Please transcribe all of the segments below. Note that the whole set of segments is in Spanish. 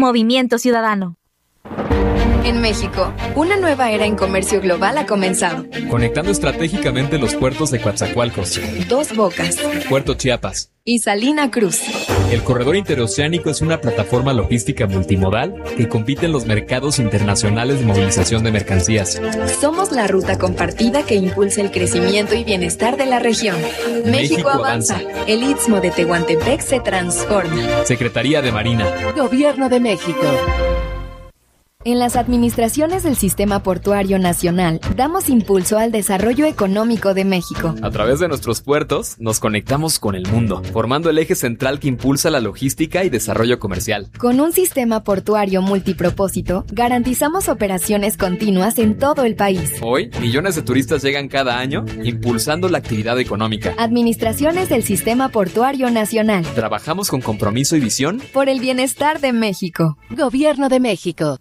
Movimiento Ciudadano. En México, una nueva era en comercio global ha comenzado. Conectando estratégicamente los puertos de Coatzacoalcos, Dos Bocas, Puerto Chiapas y Salina Cruz. El corredor interoceánico es una plataforma logística multimodal que compite en los mercados internacionales de movilización de mercancías. Somos la ruta compartida que impulsa el crecimiento y bienestar de la región. México avanza. El Istmo de Tehuantepec se transforma. Secretaría de Marina. Gobierno de México. En las administraciones del Sistema Portuario Nacional, damos impulso al desarrollo económico de México. A través de nuestros puertos, nos conectamos con el mundo, formando el eje central que impulsa la logística y desarrollo comercial. Con un sistema portuario multipropósito, garantizamos operaciones continuas en todo el país. Hoy, millones de turistas llegan cada año, impulsando la actividad económica. Administraciones del Sistema Portuario Nacional. Trabajamos con compromiso y visión por el bienestar de México. Gobierno de México.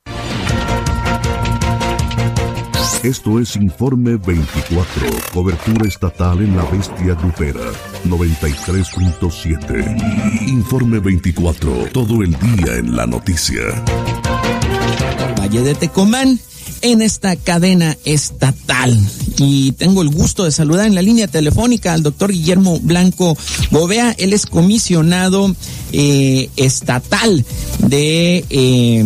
Esto es Informe 24, cobertura estatal en la bestia grupera, 93.7. Informe 24, todo el día en la noticia. Valle de Tecomán, en esta cadena estatal. Y tengo el gusto de saludar en la línea telefónica al doctor Guillermo Blanco Gobea. Él es comisionado estatal de...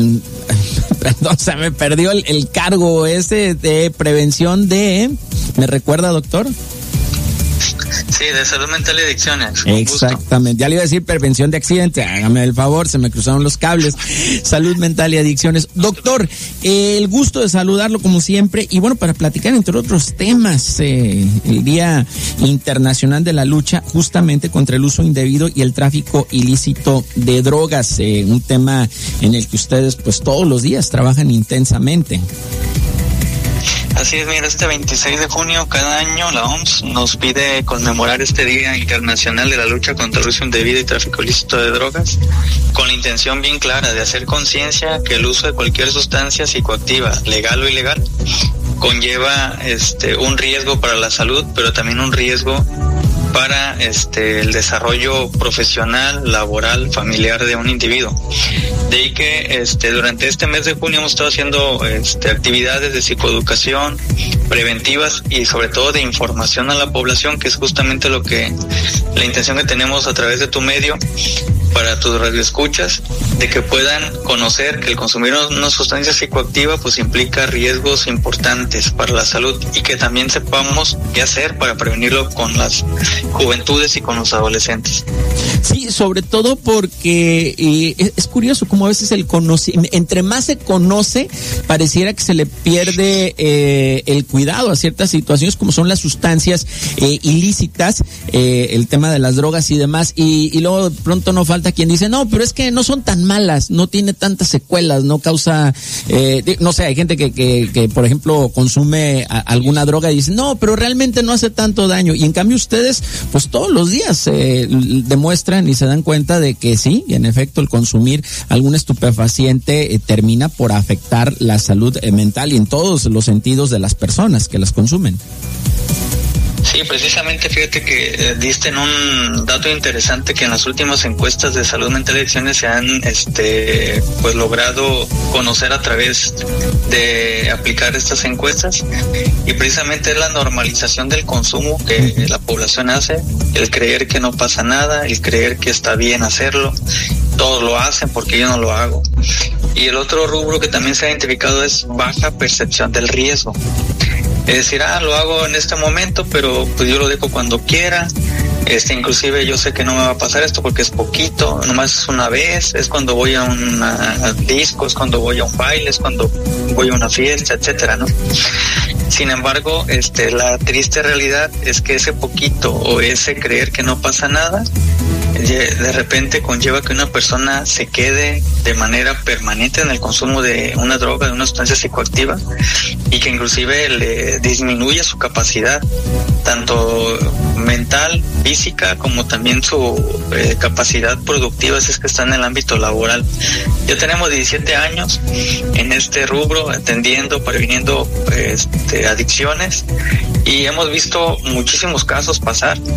Perdón, se me perdió el cargo ese de prevención de... ¿Me recuerda, doctor? Sí, de salud mental y adicciones. Exactamente, ya le iba a decir prevención de accidentes, hágame el favor, se me cruzaron los cables. Salud mental y adicciones. Doctor, el gusto de saludarlo como siempre, y bueno, para platicar entre otros temas, el Día Internacional de la Lucha justamente contra el uso indebido y el tráfico ilícito de drogas, un tema en el que ustedes pues todos los días trabajan intensamente. Así es, mira, este 26 de junio cada año la OMS nos pide conmemorar este Día Internacional de la Lucha contra el Uso Indebido y Tráfico Ilícito de Drogas, con la intención bien clara de hacer conciencia que el uso de cualquier sustancia psicoactiva, legal o ilegal, conlleva un riesgo para la salud, pero también un riesgo para el desarrollo profesional, laboral, familiar de un individuo. De ahí que durante este mes de junio hemos estado haciendo actividades de psicoeducación preventivas y sobre todo de información a la población, que es justamente la intención que tenemos a través de tu medio para tus radioescuchas, de que puedan conocer que el consumir una sustancia psicoactiva pues implica riesgos importantes para la salud y que también sepamos qué hacer para prevenirlo con las juventudes y con los adolescentes. Sí, sobre todo porque es curioso como a veces entre más se conoce, pareciera que se le pierde el cuidado a ciertas situaciones como son las sustancias ilícitas, el tema de las drogas y demás, y luego de pronto no falta quien dice, no, pero es que no son tan malas, no tiene tantas secuelas, no causa, no sé, hay gente que por ejemplo consume alguna droga y dice, no, pero realmente no hace tanto daño, y en cambio ustedes pues todos los días demuestran y se dan cuenta de que sí, y en efecto el consumir algún estupefaciente termina por afectar la salud mental y en todos los sentidos de las personas que las consumen. Sí, precisamente fíjate que diste en un dato interesante que en las últimas encuestas de salud mental y adicciones se han pues logrado conocer a través de aplicar estas encuestas, y precisamente es la normalización del consumo que la población hace, el creer que no pasa nada, el creer que está bien hacerlo, todos lo hacen porque yo no lo hago. Y el otro rubro que también se ha identificado es baja percepción del riesgo. Es decir, lo hago en este momento, pero pues yo lo dejo cuando quiera. Inclusive yo sé que no me va a pasar esto porque es poquito, nomás es una vez, es cuando voy a una disco, es cuando voy a un baile, es cuando voy a una fiesta, etcétera, ¿no? Sin embargo, la triste realidad es que ese poquito o ese creer que no pasa nada, de repente conlleva que una persona se quede de manera permanente en el consumo de una droga, de una sustancia psicoactiva, y que inclusive le disminuye su capacidad, tanto mental, física, como también su capacidad productiva, si es que está en el ámbito laboral. Ya tenemos 17 años en este rubro, atendiendo, previniendo adicciones, y hemos visto muchísimos casos pasar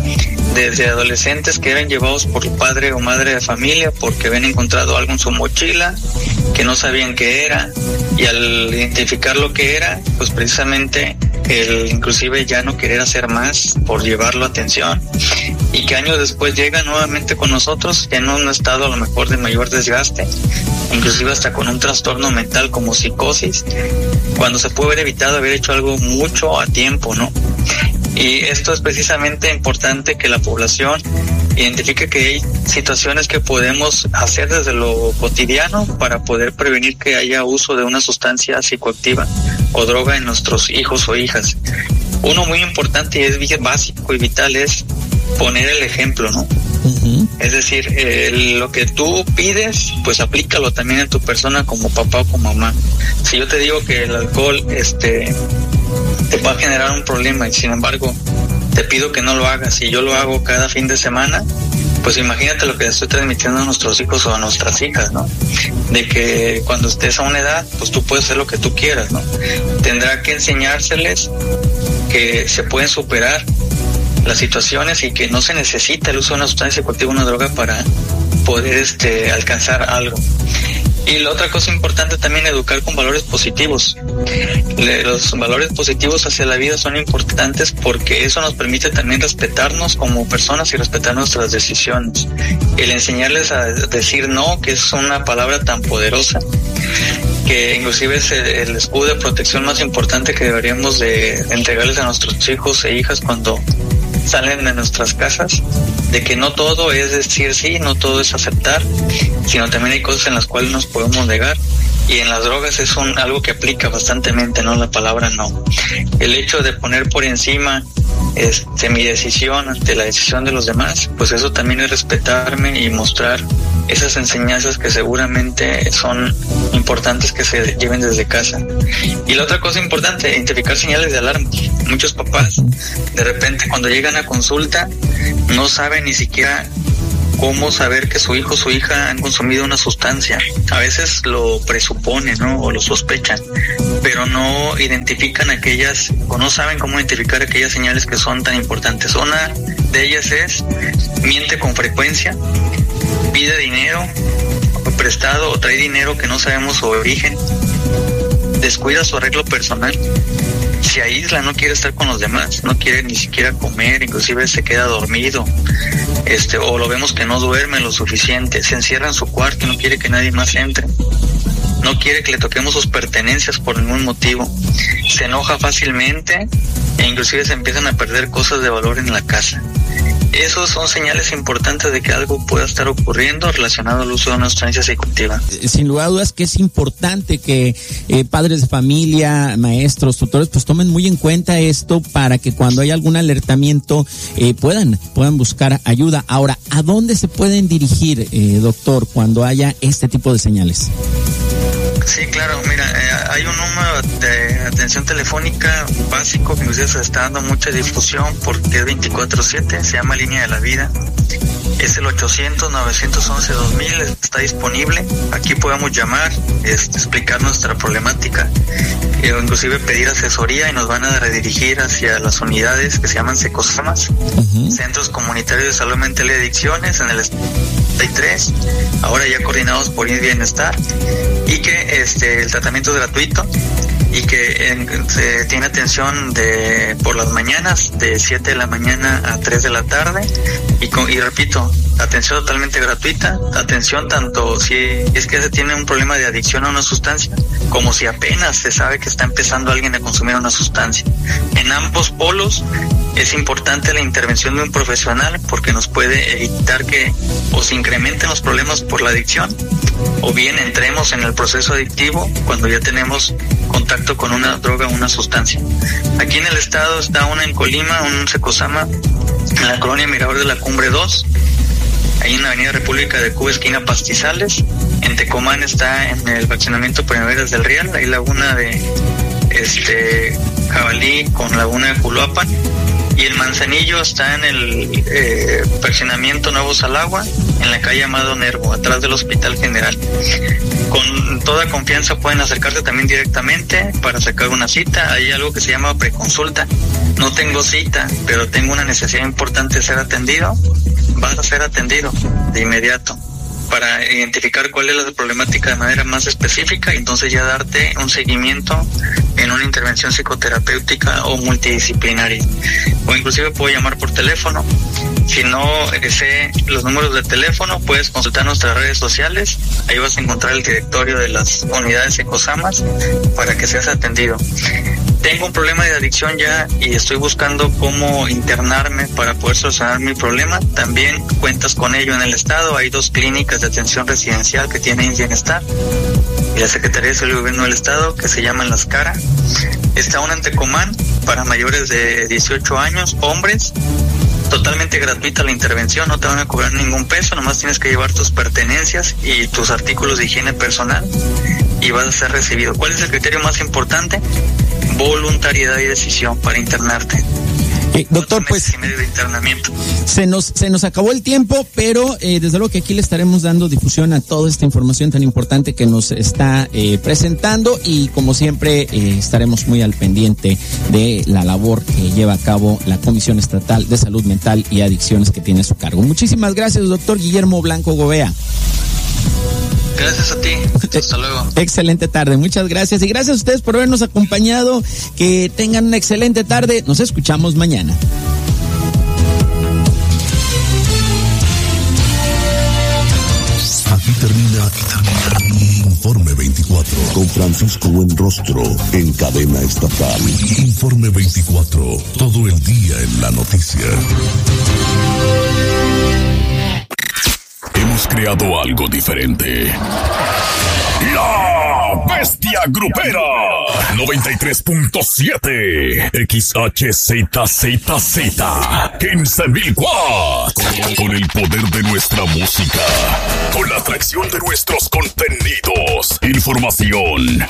desde adolescentes que eran llevados por padre o madre de familia porque habían encontrado algo en su mochila que no sabían qué era, y al identificar lo que era, pues precisamente el inclusive ya no querer hacer más por llevarlo a atención, y que años después llega nuevamente con nosotros en un estado a lo mejor de mayor desgaste, inclusive hasta con un trastorno mental como psicosis, cuando se puede haber evitado haber hecho algo mucho a tiempo, ¿no? Y esto es precisamente importante, que la población identifique que hay situaciones que podemos hacer desde lo cotidiano para poder prevenir que haya uso de una sustancia psicoactiva o droga en nuestros hijos o hijas. Uno muy importante y es básico y vital es poner el ejemplo, ¿no? Uh-huh. Es decir, lo que tú pides, pues aplícalo también en tu persona como papá o como mamá. Si yo te digo que el alcohol te va a generar un problema y sin embargo te pido que no lo hagas y yo lo hago cada fin de semana, pues imagínate lo que estoy transmitiendo a nuestros hijos o a nuestras hijas, ¿no? De que cuando estés a una edad, pues tú puedes hacer lo que tú quieras, ¿no? Tendrá que enseñárseles que se pueden superar las situaciones y que no se necesita el uso de una sustancia psicoactiva o una droga para poder alcanzar algo. Y la otra cosa importante también, educar con valores positivos. Los valores positivos hacia la vida son importantes porque eso nos permite también respetarnos como personas y respetar nuestras decisiones. El enseñarles a decir no, que es una palabra tan poderosa, que inclusive es el escudo de protección más importante que deberíamos de entregarles a nuestros hijos e hijas cuando salen de nuestras casas, de que no todo es decir sí, no todo es aceptar, sino también hay cosas en las cuales nos podemos negar, y en las drogas es algo que aplica bastantemente, ¿no? La palabra no. El hecho de poner por encima mi decisión ante la decisión de los demás, pues eso también es respetarme y mostrar esas enseñanzas que seguramente son importantes que se lleven desde casa. Y la otra cosa importante, identificar señales de alarma. Muchos papás de repente cuando llegan a consulta no saben ni siquiera cómo saber que su hijo o su hija han consumido una sustancia. A veces lo presuponen, ¿no? O lo sospechan, pero no identifican aquellas, o no saben cómo identificar aquellas señales que son tan importantes. Una de ellas es: miente con frecuencia, pide dinero prestado o trae dinero que no sabemos su origen, descuida su arreglo personal, se aísla, no quiere estar con los demás, no quiere ni siquiera comer, inclusive se queda dormido, o lo vemos que no duerme lo suficiente, se encierra en su cuarto y no quiere que nadie más entre, no quiere que le toquemos sus pertenencias por ningún motivo, se enoja fácilmente e inclusive se empiezan a perder cosas de valor en la casa. Esos son señales importantes de que algo pueda estar ocurriendo relacionado al uso de una sustancia psicoactiva. Sin lugar a dudas que es importante que padres de familia, maestros, tutores, pues tomen muy en cuenta esto para que cuando haya algún alertamiento puedan buscar ayuda. Ahora, ¿a dónde se pueden dirigir, doctor, cuando haya este tipo de señales? Sí, claro, mira, hay un número de atención telefónica básico que inclusive se está dando mucha difusión porque es 24/7, se llama Línea de la Vida, es el 800-911-2000, está disponible, aquí podemos llamar, explicar nuestra problemática, inclusive pedir asesoría y nos van a redirigir hacia las unidades que se llaman Secosamas, Centros Comunitarios de Salud Mental y Adicciones, en el 33, ahora ya coordinados por Bienestar, y que el tratamiento es gratuito y que se tiene atención por las mañanas de 7 de la mañana a 3 de la tarde y repito, atención totalmente gratuita, atención tanto si es que se tiene un problema de adicción a una sustancia como si apenas se sabe que está empezando alguien a consumir una sustancia. En ambos polos es importante la intervención de un profesional porque nos puede evitar que o se incrementen los problemas por la adicción o bien entremos en el proceso adictivo cuando ya tenemos contacto con una droga o una sustancia. Aquí en el estado está una en Colima, un Secosama, en la colonia Mirador de la Cumbre 2, ahí en la avenida República de Cuba, esquina Pastizales. En Tecomán está en el fraccionamiento Primaveras del Real, hay laguna de Jabalí con Laguna de Culuapan, y el Manzanillo está en el fraccionamiento Nuevos al Agua, en la calle Amado Nervo, atrás del Hospital General. Con toda confianza pueden acercarse también directamente para sacar una cita. Hay algo que se llama preconsulta. No tengo cita, pero tengo una necesidad importante de ser atendido. Vas a ser atendido de inmediato para identificar cuál es la problemática de manera más específica y entonces ya darte un seguimiento en una intervención psicoterapéutica o multidisciplinaria. O inclusive puedo llamar por teléfono. Si no sé los números de teléfono, puedes consultar nuestras redes sociales. Ahí vas a encontrar el directorio de las unidades Ecosamas para que seas atendido. Tengo un problema de adicción ya y estoy buscando cómo internarme para poder solucionar mi problema. También cuentas con ello en el estado. Hay 2 clínicas de atención residencial que tienen bienestar y la Secretaría de Salud y Gobierno del Estado, que se llaman Las Cara. Está una en Tecomán para mayores de 18 años, hombres. Totalmente gratuita la intervención, no te van a cobrar ningún peso, nomás tienes que llevar tus pertenencias y tus artículos de higiene personal y vas a ser recibido. ¿Cuál es el criterio más importante? Voluntariedad y decisión para internarte. Doctor, pues de internamiento. se nos acabó el tiempo, pero desde luego que aquí le estaremos dando difusión a toda esta información tan importante que nos está presentando y como siempre estaremos muy al pendiente de la labor que lleva a cabo la Comisión Estatal de Salud Mental y Adicciones que tiene a su cargo. Muchísimas gracias, doctor Guillermo Blanco Gobea. Gracias a ti. Hasta luego. Excelente tarde. Muchas gracias. Y gracias a ustedes por habernos acompañado. Que tengan una excelente tarde. Nos escuchamos mañana. Aquí termina Informe 24 con Francisco Buenrostro en cadena estatal. Informe 24, todo el día en la noticia. Hemos creado algo diferente. La Bestia Grupera 93.7 XHZZZ 15,000 watts. Con el poder de nuestra música, con la atracción de nuestros contenidos, información